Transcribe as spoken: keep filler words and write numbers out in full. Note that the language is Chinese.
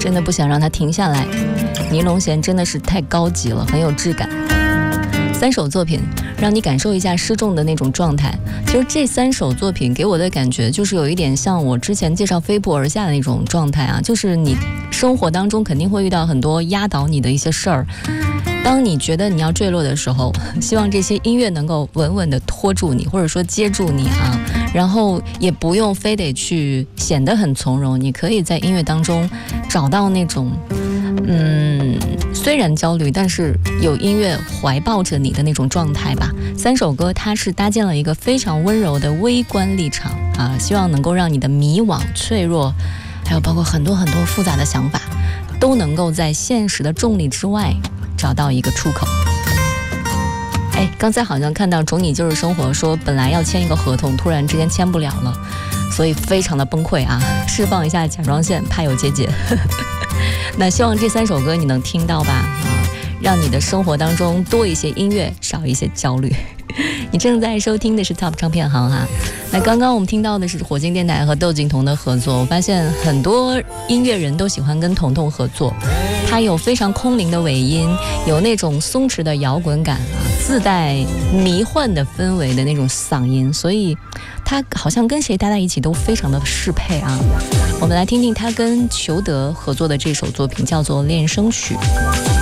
真的不想让它停下来。尼龙弦真的是太高级了，很有质感。三首作品让你感受一下失重的那种状态。其实这三首作品给我的感觉就是有一点像我之前介绍飞瀑而下的那种状态啊，就是你生活当中肯定会遇到很多压倒你的一些事儿，当你觉得你要坠落的时候，希望这些音乐能够稳稳地拖住你，或者说接住你啊，然后也不用非得去显得很从容，你可以在音乐当中找到那种嗯，虽然焦虑，但是有音乐怀抱着你的那种状态吧。三首歌它是搭建了一个非常温柔的微观立场啊，希望能够让你的迷惘、脆弱，还有包括很多很多复杂的想法，都能够在现实的重力之外找到一个出口。哎，刚才好像看到宠你就是生活说本来要签一个合同，突然之间签不了了，所以非常的崩溃啊，释放一下甲状腺，怕有结节。那希望这三首歌你能听到吧，啊，让你的生活当中多一些音乐，少一些焦虑。你正在收听的是 Top 唱片行哈。那刚刚我们听到的是火星电台和窦靖童的合作，我发现很多音乐人都喜欢跟童童合作，他有非常空灵的尾音，有那种松弛的摇滚感啊，自带迷幻的氛围的那种嗓音，所以他好像跟谁搭在一起都非常的适配啊。我们来听听他跟裘德合作的这首作品，叫做《恋声曲》。